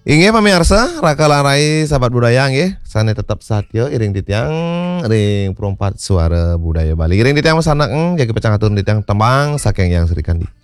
Inge pamirsa, raka larai sahabat budaya nggih, sane tetap satya iring ditiang ring perompat suara budaya Bali. Iring ditiang masanak jadi pecah atur ditiang tembang saking yang Sri Kandi.